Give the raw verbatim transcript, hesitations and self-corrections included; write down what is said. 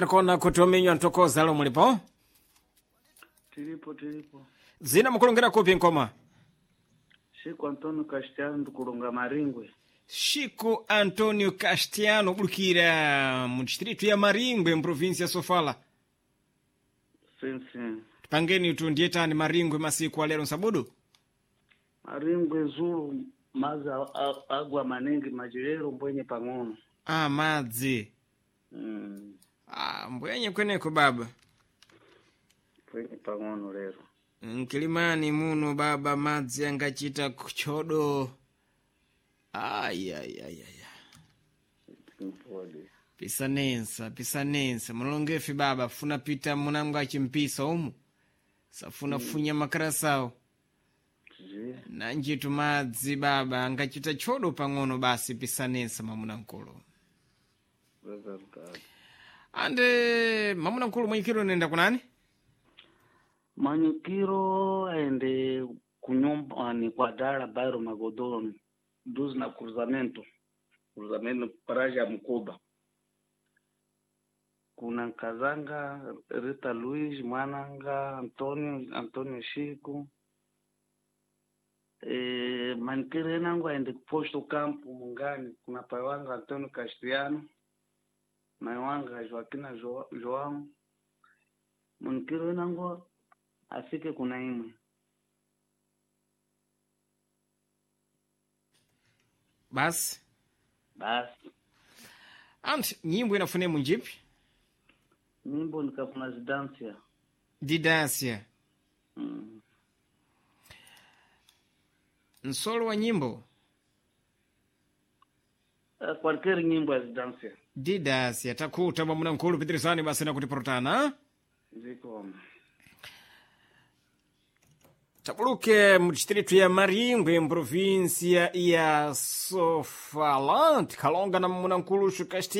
Rekona kutominywa ntokoza lo mulipo? Tilipo tilipo. Zina mukulongera kupi nkoma? Chico Antonio Castiano ndikulonga Maringwe. Chico Antonio Castiano bulukira mu distrito ya Maringwe mu província Sofala. Sim, sim. Pangeni tu ndietani Maringwe masiku alero nsabudu? Maringwe zulu maza agwa manengi majirero mbwenye pang'ono. Ah, madzi. Mm. Ah, mbwenye kweneko baba. Mbwenye pang'ono lero. Nkilimani muno baba madzi angachita kuchodo. Ai ai ai ai. Mpole. Pisanensa, pisanensa. Mulongefi baba funa pita munangu achimpisa umu. Safuna mm. funya makarasao. Zi. Nanjitu madzi baba angachita chodo pang'ono basi pisanensa mamuna nkulu. Ande mamuna nkulu mwenyekiro nenda kunani? Manyikiro aende kunyumba ni kwa dala bairo magodoro duzi na cruzamento cruzamento paraja mkuba. Kuna Nkazanga Rita Luis Mwananga Antonio Antonio Chico e manikire nangu aende posto campo mungani kuna paiwanga Antonio Castiano maiwanga Joaquina jo, João manikire nangu afike kuna imwe Basi basi ant nyimbo inafune munjipi? nyimbo nikafuna zidansia Didansia. mm. Nsolo wa nyimbo? Uh, kwalkeri nyimbo ya zidansia Didansia takuta mamuna nkulu pitirisani basi na kutiporotana ziko tabuluke mu distrito ya Maringwe mu província ya Sofala kalonga na mamuna nkulu Castiano